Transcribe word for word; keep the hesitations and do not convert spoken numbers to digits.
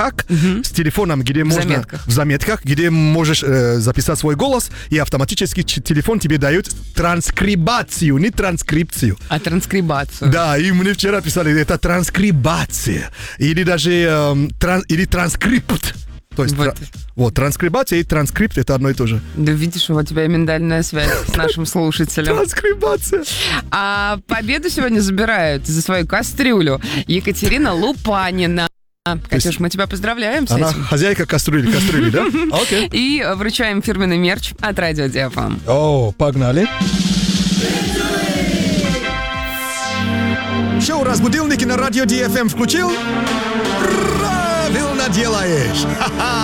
тетрадь Мгм. с телефоном, где В можно... заметках. В заметках, где можешь э, записать свой голос, и автоматически ч- телефон тебе дает транскрибацию, не транскрипцию. А транскрибацию? Да, и мне вчера писали, это транскрибация. Или даже эм, тран- или транскрипт. То есть, Вот. тра- вот, транскрибация и транскрипт это одно и то же. Да видишь, у тебя миндальная связь с нашим слушателем. Транскрибация. А победу сегодня забирают за свою кастрюлю Екатерина Лупанина. Катюш, мы тебя поздравляем с Она этим. хозяйка кастрюли, кастрюли, да? Окей. И вручаем фирменный мерч от Радио Диафам. О, погнали. Шоу «Разбудилники» на радио ди эф эм включил? Правильно делаешь! Ха-ха!